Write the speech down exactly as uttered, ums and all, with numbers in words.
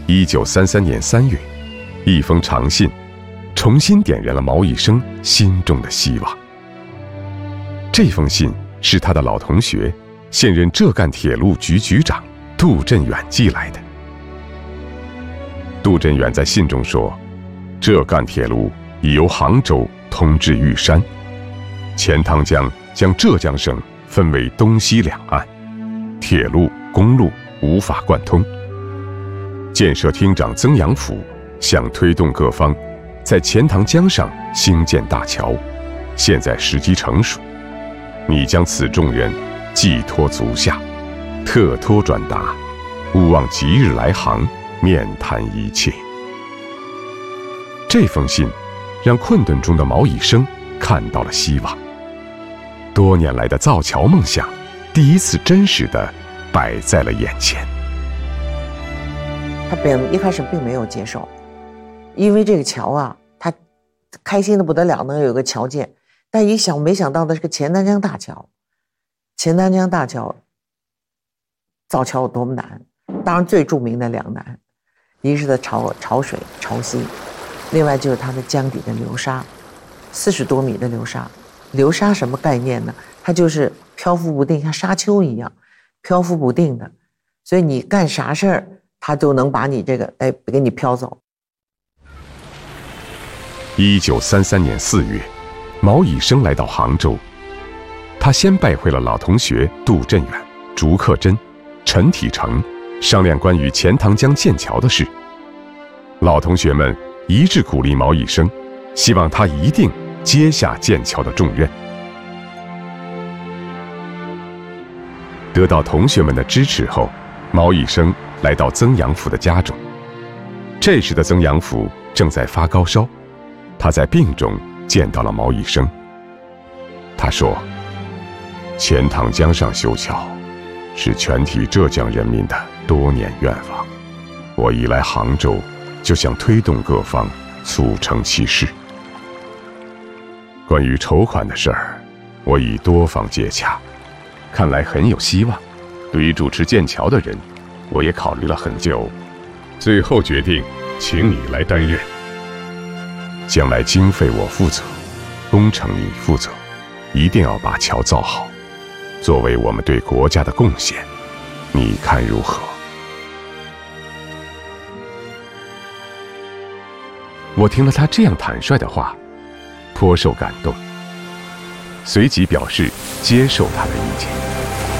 一九三三年三月，一封长信重新点燃了毛以生心中的希望。这封信是他的老同学，现任浙赣铁路局局长杜振远寄来的。杜振远在信中说，浙赣铁路已由杭州通至玉山，钱塘江将浙江省分为东西两岸，铁路、公路无法贯通。建设厅长曾阳甫想推动各方在钱塘江上兴建大桥，现在时机成熟，你将此重任寄托足下，特托转达，勿忘即日来杭，面谈一切。这封信让困顿中的毛以生看到了希望，多年来的造桥梦想第一次真实地摆在了眼前。 他并一开始并没有接受，因为这个桥啊，他开心的不得了，能有个桥建，但一想没想到的是个钱塘江大桥。钱塘江大桥造桥有多么难？当然最著名的两难，一个是它潮潮水潮汐，另外就是它的江底的流沙，四十多米的流沙。流沙什么概念呢？它就是漂浮不定，像沙丘一样漂浮不定的，所以你干啥事儿，它就能把你这个哎给你飘走。 一九三三年四月，毛以生来到杭州，他先拜会了老同学杜振远、竺克真、陈体成，商量关于钱塘江建桥的事。老同学们一致鼓励毛以生，希望他一定接下建桥的重任。得到同学们的支持后，毛以生来到曾阳甫的家中。这时的曾阳甫正在发高烧，他在病中见到了毛以生。他说，钱塘江上修桥是全体浙江人民的多年愿望，我一来杭州就想推动各方促成其事。关于筹款的事儿，我已多方接洽，看来很有希望。对于主持建桥的人，我也考虑了很久，最后决定请你来担任。将来经费我负责，工程你负责，一定要把桥造好，作为我们对国家的贡献，你看如何？我听了他这样坦率的话，颇受感动，随即表示接受他的意见。